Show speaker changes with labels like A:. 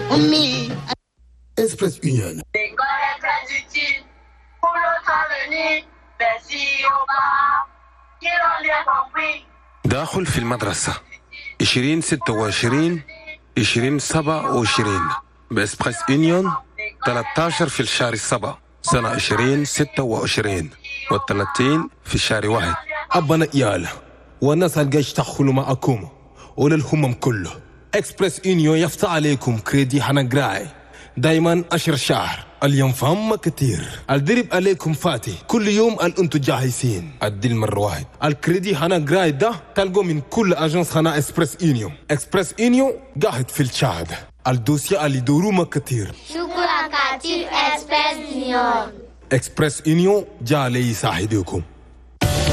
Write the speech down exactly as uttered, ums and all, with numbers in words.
A: أمي Express Union.
B: L'école est très utile pour notre avenir. Merci aux parents qui l'ont bien compris.
C: داخل في المدرسة عشرين ستة وعشرين عشرين سبعة وعشرين بإسبريس يونيون ثلاثة عشر في الشهر السبع سنة عشرين ستة وعشرين والثلاثين في الشهر واحد.
D: أبنا إيال والناس الجيش تدخلوا معكم وللهمم كله. إكسبريس يونيون يفتح عليكم كريدي حنقراي دايما عشر شهر. اليوم فهم كتير الدرب عليكم فاتي كل يوم الانتو جاهزين الدل مرة واحد. الكريدي حنقراي ده تلقوا من كل أجنس خنا إكسبريس يونيون. إكسبريس يونيون قاعد في الشهادة الدوسيا اللي دورو ما كتير.
E: شكرا كتير إكسبريس يونيون.
D: إكسبريس يونيون جالي يساعدكم.